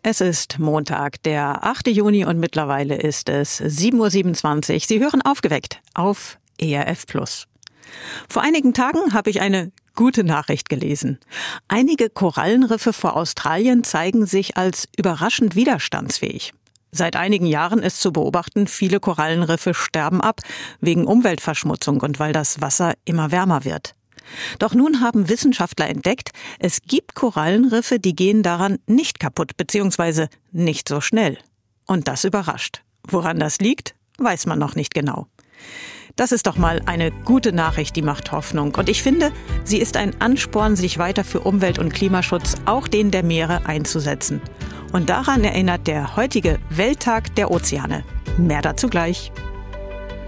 Es ist Montag, der 8. Juni und mittlerweile ist es 7.27 Uhr. Sie hören Aufgeweckt auf ERF Plus. Vor einigen Tagen habe ich eine gute Nachricht gelesen. Einige Korallenriffe vor Australien zeigen sich als überraschend widerstandsfähig. Seit einigen Jahren ist zu beobachten, viele Korallenriffe sterben ab wegen Umweltverschmutzung und weil das Wasser immer wärmer wird. Doch nun haben Wissenschaftler entdeckt, es gibt Korallenriffe, die gehen daran nicht kaputt, beziehungsweise nicht so schnell. Und das überrascht. Woran das liegt, weiß man noch nicht genau. Das ist doch mal eine gute Nachricht, die macht Hoffnung. Und ich finde, sie ist ein Ansporn, sich weiter für Umwelt- und Klimaschutz, auch den der Meere, einzusetzen. Und daran erinnert der heutige Welttag der Ozeane. Mehr dazu gleich.